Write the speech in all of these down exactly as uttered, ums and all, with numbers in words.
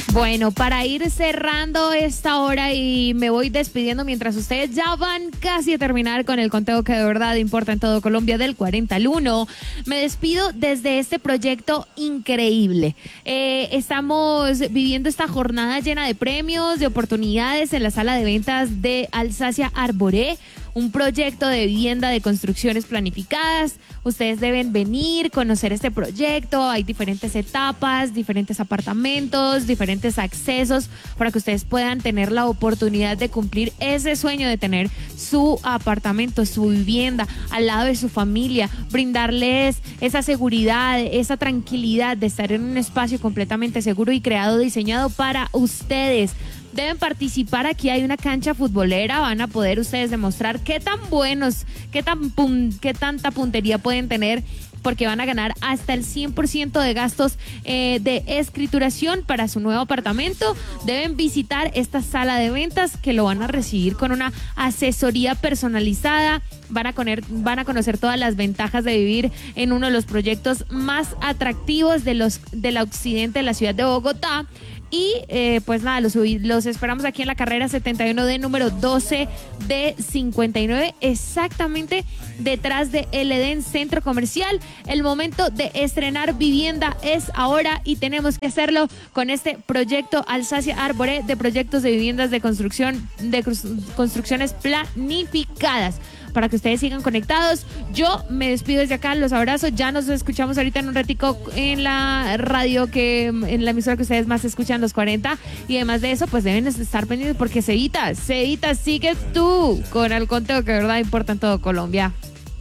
Bueno, para ir cerrando esta hora y me voy despidiendo mientras ustedes ya van casi a terminar con el conteo que de verdad importa en todo Colombia del cuarenta al uno, me despido desde este proyecto increíble. Eh, estamos viviendo esta jornada llena de premios, de oportunidades en la sala de ventas de Alsacia Arboré, un proyecto de vivienda de construcciones planificadas. Ustedes deben venir, conocer este proyecto. Hay diferentes etapas, diferentes apartamentos, diferentes accesos para que ustedes puedan tener la oportunidad de cumplir ese sueño de tener su apartamento, su vivienda al lado de su familia, brindarles esa seguridad, esa tranquilidad de estar en un espacio completamente seguro y creado, diseñado para ustedes. Deben participar, aquí hay una cancha futbolera, van a poder ustedes demostrar qué tan buenos, qué tan pun, qué tanta puntería pueden tener, porque van a ganar hasta el cien por ciento de gastos eh, de escrituración para su nuevo apartamento. Deben visitar esta sala de ventas que lo van a recibir con una asesoría personalizada. Van a, coner, van a conocer todas las ventajas de vivir en uno de los proyectos más atractivos de los del occidente de la ciudad de Bogotá. Y eh, pues nada, los, los esperamos aquí en la carrera setenta y uno D número doce de cincuenta y nueve, exactamente detrás de El Edén Centro Comercial. El momento de estrenar vivienda es ahora y tenemos que hacerlo con este proyecto Alsacia Arboré de proyectos de viviendas de construcción, de construcciones planificadas. Para que ustedes sigan conectados, yo me despido desde acá, los abrazo, ya nos escuchamos ahorita en un ratico en la radio, que en la emisora que ustedes más escuchan, los cuarenta, y además de eso, pues deben estar pendientes porque Cevita, Cevita, sigue tú con el conteo que de verdad importa en todo Colombia.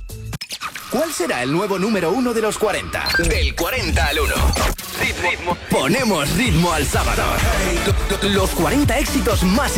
¿Cuál será el nuevo número uno de los cuarenta? Del cuarenta al uno. Ritmo. Ponemos ritmo al sábado. Los cuarenta éxitos más